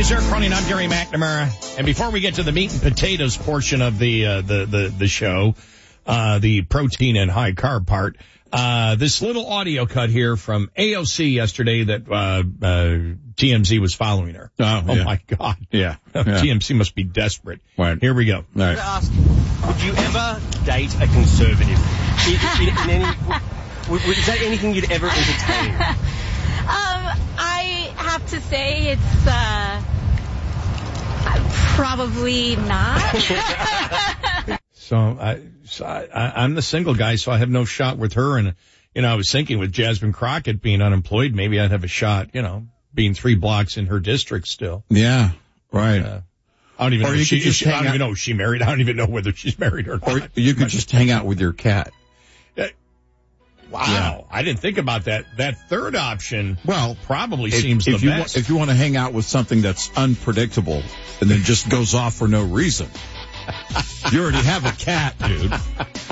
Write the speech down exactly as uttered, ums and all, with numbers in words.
is Eric Cronin. I'm Gary McNamara. And before we get to the meat and potatoes portion of the uh, the, the the show, uh, the protein and high carb part, uh, this little audio cut here from A O C yesterday that uh, uh, T M Z was following her. Oh, oh yeah. my God. Yeah. yeah. T M Z must be desperate. Right. Here we go. All right. Ask, would you ever date a conservative? In, in, in any, w- w- is that anything you'd ever entertain? Um, I have to say it's, uh, probably not. So, I, so I, I'm the single guy, so I have no shot with her. And, you know, I was thinking with Jasmine Crockett being unemployed, maybe I'd have a shot, you know, being three blocks in her district still. Yeah. Right. Uh, I don't even Or know. you If she, could just she, I hang don't out- even know if she married. I don't even know whether she's married or not. Or you could just hang out with your cat. Wow. Yeah. I didn't think about that. That third option Well, probably if, seems if the you best. wa- if you want to hang out with something that's unpredictable and then just goes off for no reason, you already have a cat, dude.